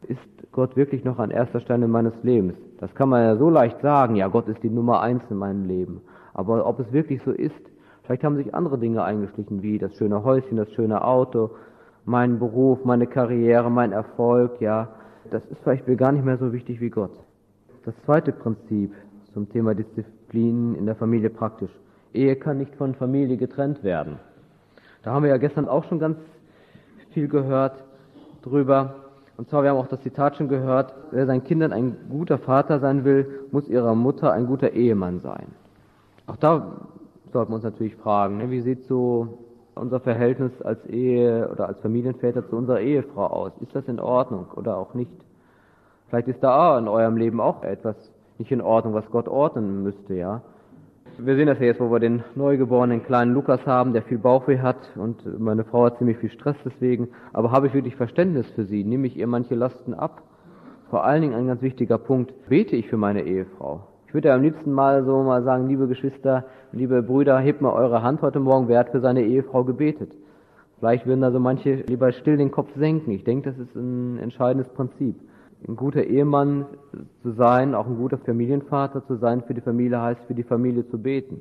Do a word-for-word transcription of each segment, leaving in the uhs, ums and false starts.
Ist Gott wirklich noch an erster Stelle meines Lebens? Das kann man ja so leicht sagen, ja, Gott ist die Nummer eins in meinem Leben. Aber ob es wirklich so ist, vielleicht haben sich andere Dinge eingeschlichen, wie das schöne Häuschen, das schöne Auto, mein Beruf, meine Karriere, mein Erfolg, ja, das ist vielleicht mir gar nicht mehr so wichtig wie Gott. Das zweite Prinzip zum Thema Disziplin in der Familie praktisch. Ehe kann nicht von Familie getrennt werden. Da haben wir ja gestern auch schon ganz viel gehört drüber. Und zwar, wir haben auch das Zitat schon gehört, wer seinen Kindern ein guter Vater sein will, muss ihrer Mutter ein guter Ehemann sein. Auch da sollten wir uns natürlich fragen, ne, wie sieht so unser Verhältnis als Ehe- oder als Familienväter zu unserer Ehefrau aus? Ist das in Ordnung oder auch nicht? Vielleicht ist da auch in eurem Leben auch etwas nicht in Ordnung, was Gott ordnen müsste, ja. Wir sehen das ja jetzt, wo wir den neugeborenen kleinen Lukas haben, der viel Bauchweh hat und meine Frau hat ziemlich viel Stress deswegen. Aber habe ich wirklich Verständnis für sie? Nehme ich ihr manche Lasten ab? Vor allen Dingen ein ganz wichtiger Punkt, bete ich für meine Ehefrau? Ich würde ja am liebsten mal so mal sagen, liebe Geschwister, liebe Brüder, hebt mal eure Hand heute Morgen, wer hat für seine Ehefrau gebetet? Vielleicht würden da so manche lieber still den Kopf senken. Ich denke, das ist ein entscheidendes Prinzip. Ein guter Ehemann zu sein, auch ein guter Familienvater zu sein für die Familie, heißt für die Familie zu beten.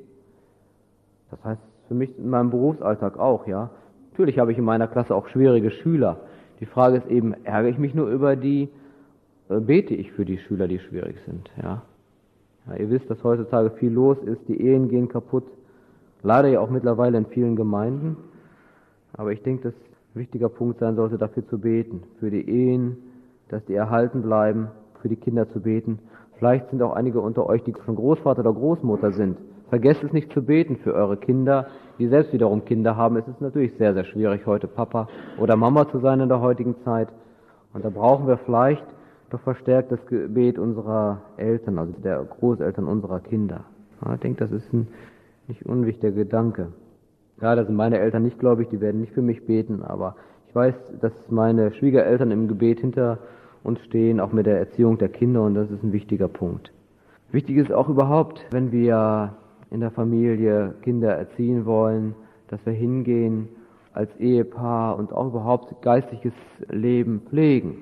Das heißt für mich in meinem Berufsalltag auch, ja. Natürlich habe ich in meiner Klasse auch schwierige Schüler. Die Frage ist eben, ärgere ich mich nur über die, äh, bete ich für die Schüler, die schwierig sind, ja. Ja, ihr wisst, dass heutzutage viel los ist, die Ehen gehen kaputt, leider ja auch mittlerweile in vielen Gemeinden. Aber ich denke, dass ein wichtiger Punkt sein sollte, dafür zu beten, für die Ehen, dass die erhalten bleiben, für die Kinder zu beten. Vielleicht sind auch einige unter euch, die schon Großvater oder Großmutter sind. Vergesst es nicht zu beten für eure Kinder, die selbst wiederum Kinder haben. Es ist natürlich sehr, sehr schwierig, heute Papa oder Mama zu sein in der heutigen Zeit. Und da brauchen wir vielleicht doch verstärkt das Gebet unserer Eltern, also der Großeltern unserer Kinder. Ja, ich denke, das ist ein nicht unwichtiger Gedanke. Ja, da sind meine Eltern nicht gläubig, die werden nicht für mich beten, aber ich weiß, dass meine Schwiegereltern im Gebet hinter uns stehen, auch mit der Erziehung der Kinder, und das ist ein wichtiger Punkt. Wichtig ist auch überhaupt, wenn wir in der Familie Kinder erziehen wollen, dass wir hingehen als Ehepaar und auch überhaupt geistliches Leben pflegen.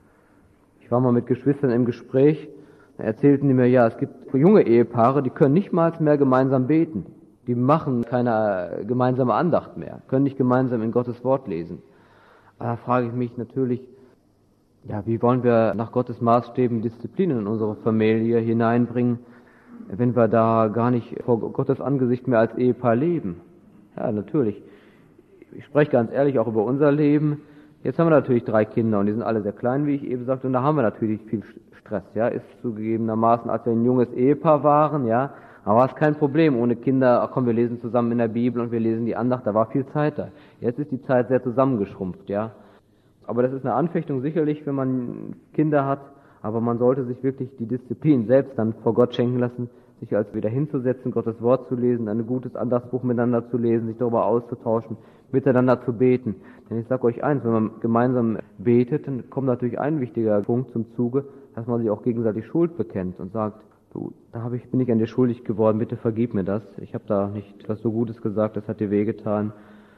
Ich war mal mit Geschwistern im Gespräch, da erzählten die mir, ja, es gibt junge Ehepaare, die können nicht mal mehr gemeinsam beten. Die machen keine gemeinsame Andacht mehr, können nicht gemeinsam in Gottes Wort lesen. Da frage ich mich natürlich, ja, wie wollen wir nach Gottes Maßstäben Disziplin in unsere Familie hineinbringen, wenn wir da gar nicht vor Gottes Angesicht mehr als Ehepaar leben? Ja, natürlich. Ich spreche ganz ehrlich auch über unser Leben. Jetzt haben wir natürlich drei Kinder und die sind alle sehr klein, wie ich eben sagte, und da haben wir natürlich viel Stress, ja. Ist zugegebenermaßen, als wir ein junges Ehepaar waren, ja, da war es kein Problem ohne Kinder, ach komm, wir lesen zusammen in der Bibel und wir lesen die Andacht, da war viel Zeit da. Jetzt ist die Zeit sehr zusammengeschrumpft, ja. Aber das ist eine Anfechtung sicherlich, wenn man Kinder hat, aber man sollte sich wirklich die Disziplin selbst dann vor Gott schenken lassen, sich als wieder hinzusetzen, Gottes Wort zu lesen, ein gutes Andachtsbuch miteinander zu lesen, sich darüber auszutauschen, miteinander zu beten. Denn ich sage euch eins, wenn man gemeinsam betet, dann kommt natürlich ein wichtiger Punkt zum Zuge, dass man sich auch gegenseitig Schuld bekennt und sagt, du, da hab ich, bin ich an dir schuldig geworden, bitte vergib mir das. Ich habe da nicht was so Gutes gesagt, das hat dir wehgetan.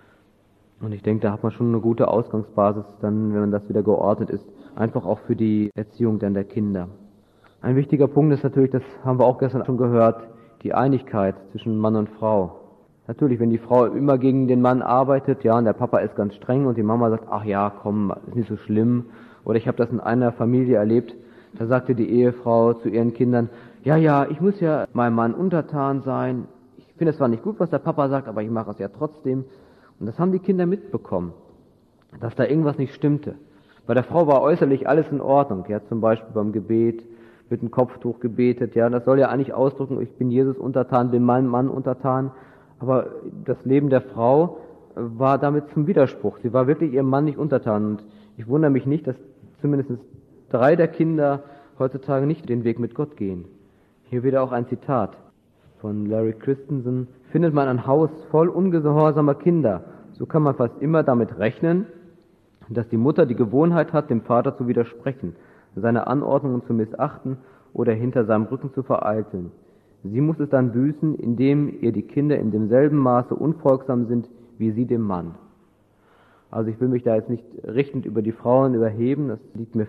Und ich denke, da hat man schon eine gute Ausgangsbasis, dann, wenn man das wieder geordnet ist, einfach auch für die Erziehung dann der Kinder. Ein wichtiger Punkt ist natürlich, das haben wir auch gestern schon gehört, die Einigkeit zwischen Mann und Frau. Natürlich, wenn die Frau immer gegen den Mann arbeitet, ja, und der Papa ist ganz streng und die Mama sagt, ach ja, komm, ist nicht so schlimm. Oder ich habe das in einer Familie erlebt, da sagte die Ehefrau zu ihren Kindern, ja, ja, ich muss ja meinem Mann untertan sein. Ich finde es zwar nicht gut, was der Papa sagt, aber ich mache es ja trotzdem. Und das haben die Kinder mitbekommen, dass da irgendwas nicht stimmte. Bei der Frau war äußerlich alles in Ordnung, ja, zum Beispiel beim Gebet, mit dem Kopftuch gebetet, ja, das soll ja eigentlich ausdrücken, ich bin Jesus untertan, bin meinem Mann untertan, aber das Leben der Frau war damit zum Widerspruch. Sie war wirklich ihrem Mann nicht untertan und ich wundere mich nicht, dass zumindest drei der Kinder heutzutage nicht den Weg mit Gott gehen. Hier wieder auch ein Zitat von Larry Christensen. Findet man ein Haus voll ungehorsamer Kinder, so kann man fast immer damit rechnen, dass die Mutter die Gewohnheit hat, dem Vater zu widersprechen, seine Anordnungen zu missachten oder hinter seinem Rücken zu vereiteln. Sie muss es dann büßen, indem ihr die Kinder in demselben Maße unfolgsam sind, wie sie dem Mann. Also ich will mich da jetzt nicht richtend über die Frauen überheben, das liegt mir